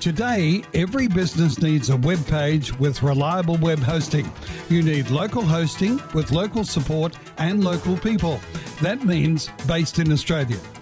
Today, every business needs a web page with reliable web hosting. You need local hosting with local support and local people. That means based in Australia.